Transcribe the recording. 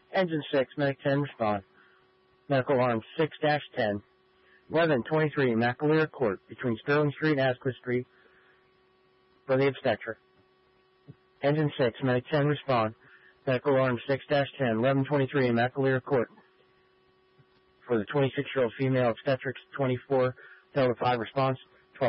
Engine 6, Medic 10, respond. Medical Arm 6-10, 1123 McAleer Court, between Sterling Street and Asquith Street, for the obstetric. Engine 6, Medic 10, respond. Medical Arm 6-10, 1123 McAleer Court, for the 26-year-old female obstetrics, 24, Delta 5 response.